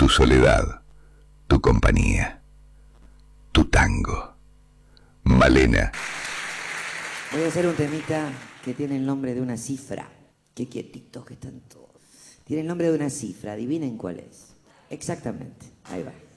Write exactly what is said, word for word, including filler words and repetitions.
soledad, tu compañía, tu tango. Malena. Voy a hacer un temita que tiene el nombre de una cifra. Qué quietitos que están todos. Tiene el nombre de una cifra, adivinen cuál es. Exactamente, ahí va.